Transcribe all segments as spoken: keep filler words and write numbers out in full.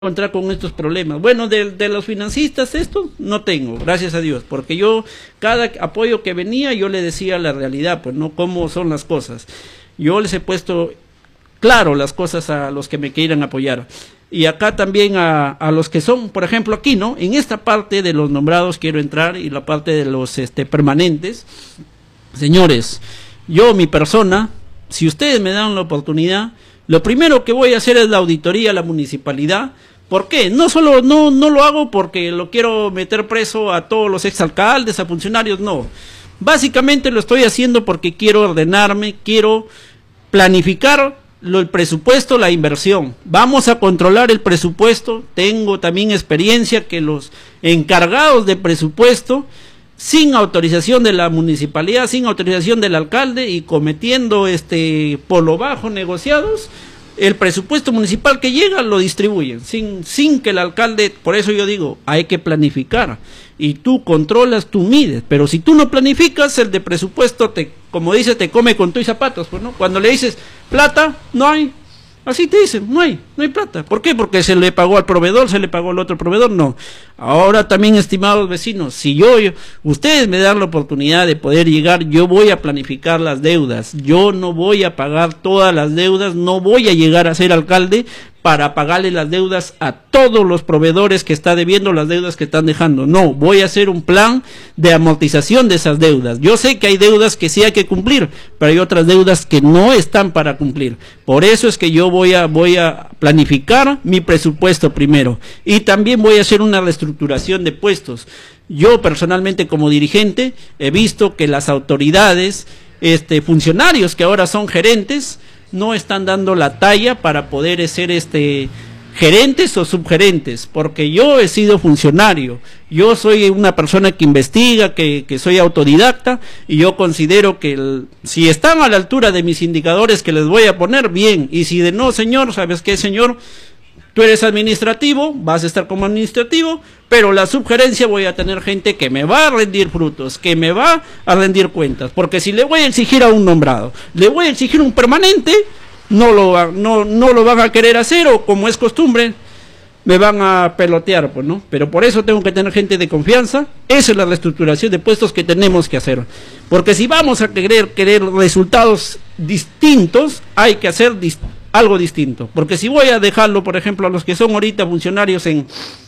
encontrar con estos problemas. Bueno, de, de los financistas esto no tengo, gracias a Dios, porque yo, cada apoyo que venía, yo le decía la realidad, pues no cómo son las cosas. Yo les he puesto claro las cosas a los que me quieran apoyar. Y acá también a, a los que son, por ejemplo aquí, ¿no? En esta parte de los nombrados quiero entrar y la parte de los este, permanentes. Señores, yo, mi persona, si ustedes me dan la oportunidad, lo primero que voy a hacer es la auditoría a la municipalidad. ¿Por qué? No solo, no, no lo hago porque lo quiero meter preso a todos los exalcaldes, a funcionarios, no. Básicamente lo estoy haciendo porque quiero ordenarme, quiero planificar lo, el presupuesto, la inversión. Vamos a controlar el presupuesto. Tengo también experiencia que los encargados de presupuesto, sin autorización de la municipalidad, sin autorización del alcalde y cometiendo este por lo bajo negociados, el presupuesto municipal que llega lo distribuyen, sin, sin que el alcalde, por eso yo digo, hay que planificar, y tú controlas, tú mides, pero si tú no planificas, el de presupuesto, te, como dice, te come con tus zapatos, pues, ¿no? Cuando le dices, plata, no hay, así te dicen, no hay, no hay plata. ¿Por qué? Porque se le pagó al proveedor, se le pagó al otro proveedor, no. Ahora también, estimados vecinos, si yo, yo, ustedes me dan la oportunidad de poder llegar, yo voy a planificar las deudas, yo no voy a pagar todas las deudas, no voy a llegar a ser alcalde para pagarle las deudas a todos los proveedores que está debiendo, las deudas que están dejando. No, voy a hacer un plan de amortización de esas deudas. Yo sé que hay deudas que sí hay que cumplir, pero hay otras deudas que no están para cumplir. Por eso es que yo voy a, voy a planificar mi presupuesto primero. Y también voy a hacer una reestructuración de puestos. Yo personalmente como dirigente he visto que las autoridades, este, funcionarios que ahora son gerentes, no están dando la talla para poder ser este gerentes o subgerentes, porque yo he sido funcionario, yo soy una persona que investiga, que, que soy autodidacta, y yo considero que el, si están a la altura de mis indicadores que les voy a poner, bien, y si de no, señor, ¿sabes qué, señor? Tú eres administrativo, vas a estar como administrativo, pero la subgerencia voy a tener gente que me va a rendir frutos, que me va a rendir cuentas, porque si le voy a exigir a un nombrado, le voy a exigir un permanente, no lo, va, no, no lo van a querer hacer, o como es costumbre, me van a pelotear, pues, ¿no? Pero por eso tengo que tener gente de confianza. Esa es la reestructuración de puestos que tenemos que hacer, porque si vamos a querer, querer resultados distintos, hay que hacer distintos. Algo distinto, porque si voy a dejarlo, por ejemplo, a los que son ahorita funcionarios en,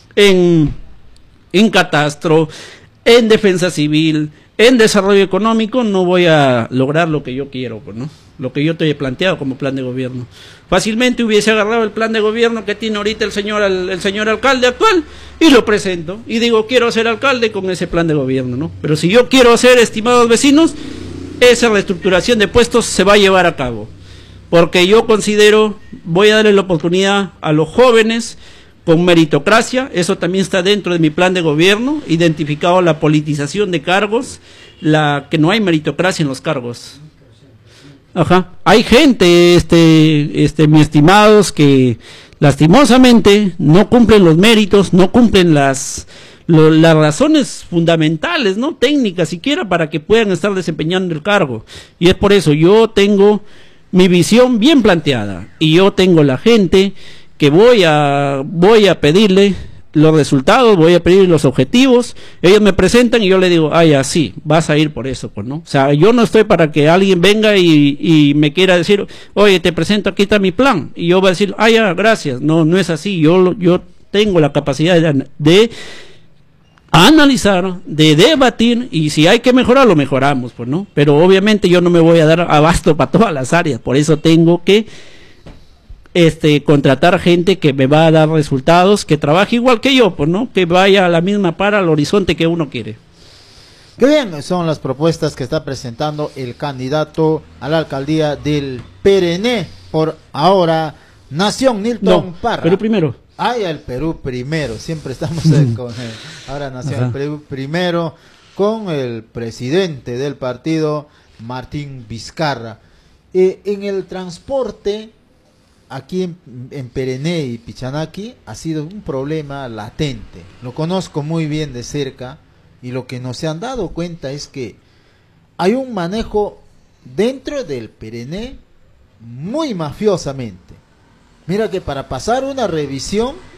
en, en catastro, en defensa civil, en desarrollo económico, no voy a lograr lo que yo quiero, pues, ¿no? Lo que yo te he planteado como plan de gobierno. Fácilmente hubiese agarrado el plan de gobierno que tiene ahorita el señor, el, el señor alcalde actual y lo presento, y digo, quiero ser alcalde con ese plan de gobierno, ¿no? Pero si yo quiero hacer, estimados vecinos, esa reestructuración de puestos se va a llevar a cabo. Porque yo considero, voy a darle la oportunidad a los jóvenes con meritocracia, eso también está dentro de mi plan de gobierno, identificado la politización de cargos, la que no hay meritocracia en los cargos. Ajá. Hay gente, este, este, mis estimados, que lastimosamente no cumplen los méritos, no cumplen las, lo, las razones fundamentales, no técnicas siquiera, para que puedan estar desempeñando el cargo. Y es por eso yo tengo mi visión bien planteada, y yo tengo la gente que voy a voy a pedirle los resultados, voy a pedir los objetivos, ellos me presentan y yo le digo, ay, así, vas a ir por eso, pues, ¿no? O sea, yo no estoy para que alguien venga y, y me quiera decir, oye, te presento, aquí está mi plan, y yo voy a decir, ay, ya, gracias. No, no es así. Yo, yo tengo la capacidad de, de a analizar, de debatir, y si hay que mejorar, lo mejoramos, pues, ¿no? Pero obviamente yo no me voy a dar abasto para todas las áreas, por eso tengo que este contratar gente que me va a dar resultados, que trabaje igual que yo, pues, ¿no? Que vaya a la misma par, al horizonte que uno quiere. Qué bien, son las propuestas que está presentando el candidato a la alcaldía del P R N, por ahora, Nación Nilton no, Parra. Pero primero. Ay, el Perú primero, siempre estamos eh, con el, ahora nació el Perú primero, con el presidente del partido, Martín Vizcarra. Eh, en el transporte, aquí en, en Perené y Pichanaki, ha sido un problema latente. Lo conozco muy bien de cerca, y lo que no se han dado cuenta es que hay un manejo dentro del Perené muy mafiosamente. Mira que para pasar una revisión